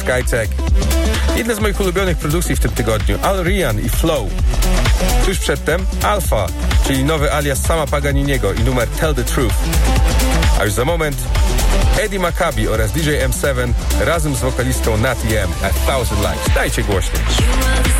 Skytech. Jedne z moich ulubionych produkcji w tym tygodniu, Al Ryan i Flow. Tuż przedtem Alpha, czyli nowy alias sama Paganiniego i numer Tell the Truth. A już za moment Eddie Maccabi oraz DJ M7 razem z wokalistką Natty M, A Thousand Lives. Dajcie głośniej.